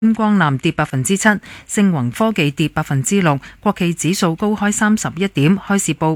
光纜跌7%，盛宏科技跌6%，國企指數高開31點，開市報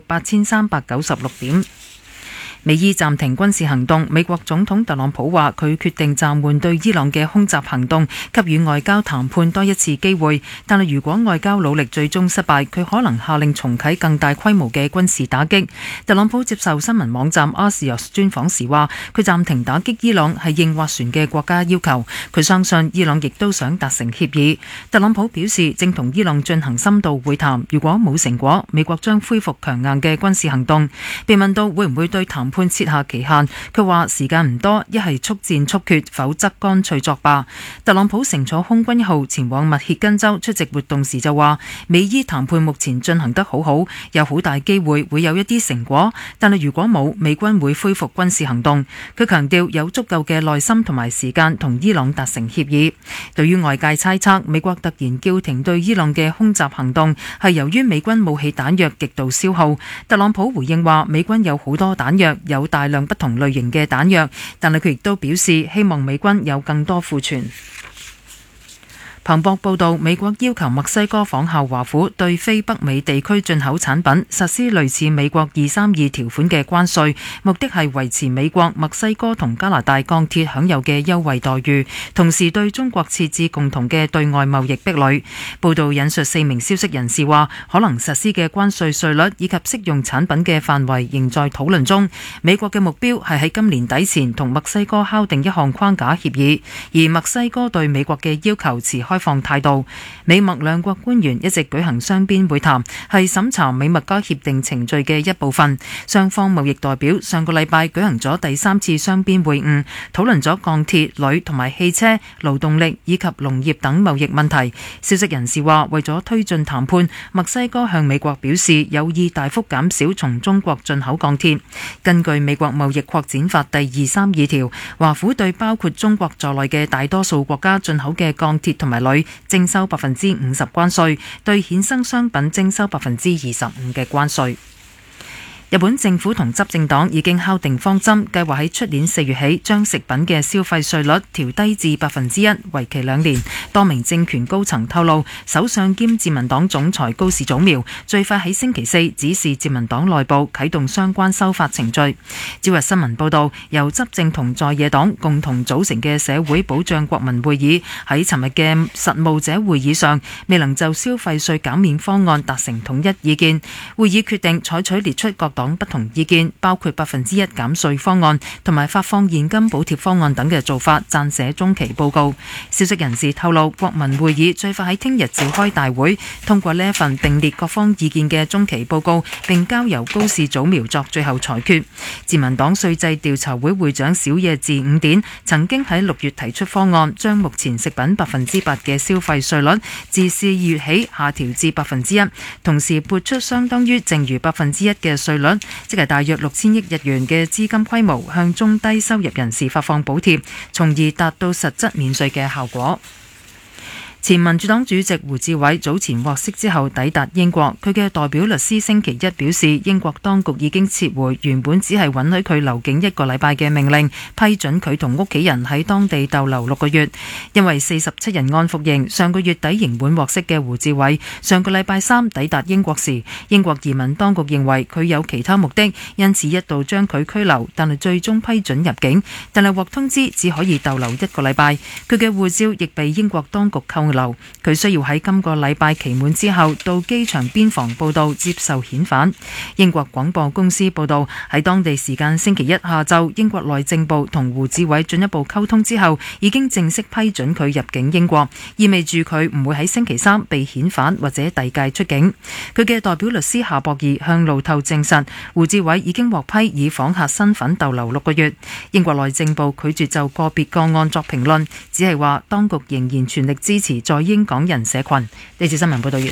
8396點。美伊暫停軍事行動，美國總統特朗普話佢決定暫緩對伊朗嘅空襲行動，給予外交談判多一次機會。但係如果外交努力最終失敗，佢可能下令重啟更大規模嘅軍事打擊。特朗普接受新聞網站 Axios 專訪時話，佢暫停打擊伊朗係應斡旋嘅國家要求，佢相信伊朗亦都想達成協議。特朗普表示正同伊朗進行深度會談，如果冇成果，美國將恢復強硬嘅軍事行動。被問到會唔會對談判設下期限，佢話時間唔多，一係速戰速決，否則乾脆作罷。特朗普乘坐空軍1號前往密歇根州出席活動時就話，美伊談判目前進行得好好，有好大機會會有一啲成果，但係如果冇，美軍會恢復軍事行動。佢強調有足夠嘅耐心同埋時間同伊朗達成協議。對於外界猜測美國突然叫停對伊朗嘅空襲行動係由於美軍武器彈藥極度消耗，特朗普回應話美軍有好多彈藥，有大量不同類型嘅彈藥，但係佢亦都表示希望美軍有更多庫存。彭博報道，美國要求墨西哥仿效華府對非北美地區進口產品實施類似美國232條款嘅關稅，目的係維持美國、墨西哥同加拿大鋼鐵享有嘅優惠待遇，同時對中國設置共同嘅對外貿易壁壘。報道引述4名消息人士話，可能實施嘅關稅稅率以及適用產品嘅範圍仍在討論中。美國嘅目標係喺今年底前同墨西哥敲定一項框架協議，而墨西哥對美國嘅要求持開放態度。美墨兩國官員一直舉行雙邊會談，係審查美墨加協定程序嘅一部分。雙方貿易代表上個禮拜舉行咗第3次雙邊會晤，討論咗鋼鐵、鋁同埋汽車、勞動力以及農業等貿易問題。消息人士話，為咗推進談判，墨西哥向美國表示有意大幅減少從中國進口鋼鐵。根據美國貿易擴展法第232條，華府對包括中國在內嘅大多數國家進口嘅鋼鐵同埋鋁徵收50%關稅，對衍生商品徵收25%嘅關稅。日本政府同執政黨已經敲定方針，計劃喺出年4月起將食品嘅消費稅率調低至1%，為期2年。多名政權高層透露，首相兼自民黨總裁高市早苗最快喺星期4指示自民黨內部啟動相關修法程序。朝日新聞報道，由執政同在野黨共同組成嘅社會保障國民會議喺尋日嘅實務者會議上，未能就消費稅減免方案達成統一意見。會議決定採取列出各黨不同意見，包括1%減稅方案同埋發放現金補貼方案等嘅做法，撰寫中期報告。消息人士透露，國民會議最快喺聽日召開大會，通過呢一份並列各方意見嘅中期報告，並交由高市早苗作最後裁決。自民黨稅制調查會會長小野寺五典曾經喺6月提出方案，將目前食品8%嘅消費稅率自4月起下調至1%，同時撥出相當於剩餘1%嘅稅率，即係大約6000億日元嘅資金規模，向中低收入人士發放補貼，從而達到實質免稅嘅效果。前民主黨主席胡志偉早前獲釋之後抵達英國，佢嘅代表律師星期一表示，英國當局已經撤回原本只係允許佢留境1個禮拜嘅命令，批准佢同屋企人喺當地逗留6個月。因為47人案服刑，上個月底刑滿獲釋嘅胡志偉，上個禮拜3抵達英國時，英國移民當局認為佢有其他目的，因此一度將佢拘留，但係最終批准入境，但係獲通知只可以逗留1個禮拜。佢嘅護照亦被英國當局扣留，佢需要喺今個禮拜期滿之後到機場邊防報到接受遣返。英國廣播公司報道，喺當地時間星期一下晝，英國內政部同胡志偉進一步溝通之後，已經正式批准佢入境英國，意味住佢唔會喺星期3被遣返或者遞解出境。佢嘅代表律師夏博義向路透證實，胡志偉已經獲批以訪客身份逗留6個月。英國內政部拒絕就個別個案作評論，只係話當局仍然全力支持在英港人社群。呢次新聞報道完。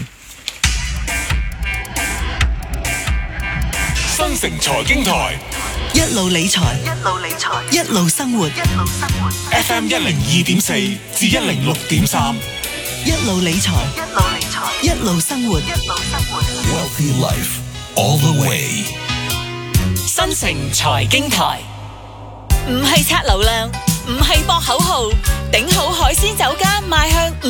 新城財經台一路理財，一路生活。FM 102.4至106.3，一路理財，一路生活。Wealthy life all the way。 新城財經台唔係刷流量，唔係博口號，頂好海鮮酒家邁向